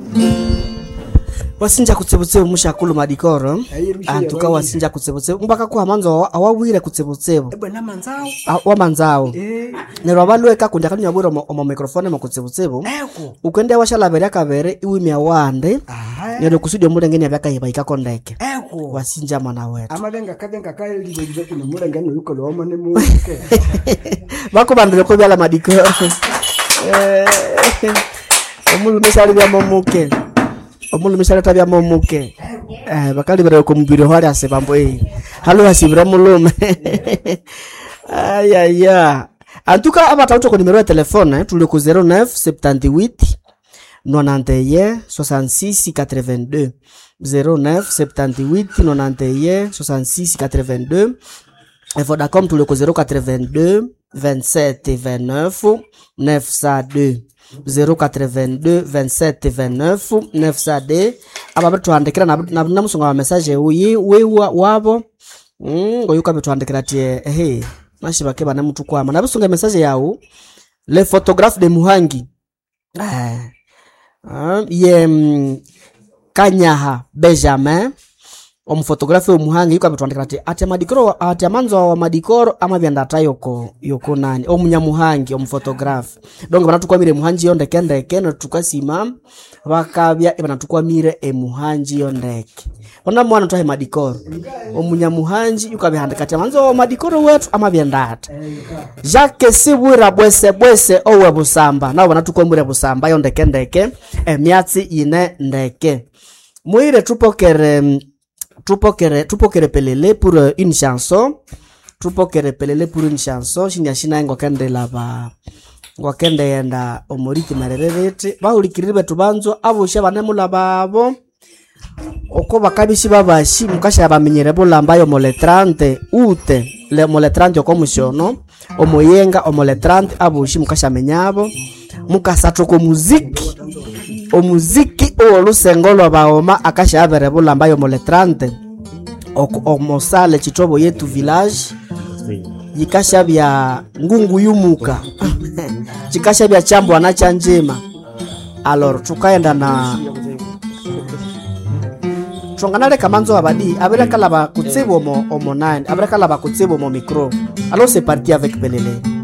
Wasinja kutsebotsebo mushakulu madikoro. Antuka wasinja kutsebotsebo mpaka kwa manzo awawire kutsebotsebo. Ebona manzao. Wa manzao. Nero abalweka kunda kanya bura omo microphone mu kutsebotsebo. Ukwende washalabere kabere iwimya wande. Nero kusudio mulengeni abyaka yibaika kondeke. Wasinja mwana wetu. Amalenga kaeli lizo kuno mulengeni yuko loma ne muke. Bako bandele ko byala madikoro. Omulu mesali bya momuke. Omulu misale tabya momuke. Bakali bare ko mubiro hali asebambo halo hasibira mulume. Aya. Antuka abatauto ko numero ya telefone tuli ku 09 78 91 66 82 09 78 91 66 82 et Vodacom tuli ku 082 27 29 902 082 27 29 902 ababetu andikira na musunga wa message wewa wabo ngoyuka betu andikira tie mashibake bana mtu kwama na busunga message yawo le photographe de Muhangi Kanyaha Benjamin photographe Muhangi yuka betu andikira ati madikoro ati amanzo wa madikoro ama byandata yoko nani Munyamuhangi photographe donc banatukwamire Muhangi yondeke no tukasima bakabya banatukwamire Muhangi yondeke ona mwana twahe madikoro Munyamuhangi yukabihandika ati amanzo wa madikoro wetu ama byandata Jacques Sibwira bwese owe Busamba nabo banatukwamire Busamba yondeke emyatsi ine ndeke muire tupokere pelele pour une chanson. Tupokere pelele pour une chanson. Shinyashina ngokende yenda omoriki marererete. Bahulikirire betu banzo abusha banemula babo. Oko bakabishi babashi mukasha bamenyere bolambayo mole 30 ute le mole 30 okomushono omoyenga omole 30 abushi mukasha menyabo mukasatoko muziki omuziki olusengolo baoma akasha abere bolambayo mole 30 omosale chitobo yetu village yikasha bya ngungu yumuka chikasha bya chambo anacha njema alors tukaenda na Chonganale kamanzo abadi abere kala ba kutsebo omo 9 abere kala ba kutsebo mo micro alors c'est parti avec Pelele.